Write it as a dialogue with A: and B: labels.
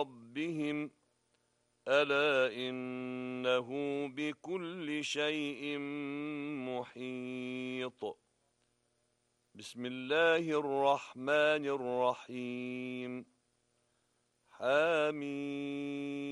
A: ربهم ألا إنه بكل شيء محيط. بسم الله الرحمن الرحيم. حميم.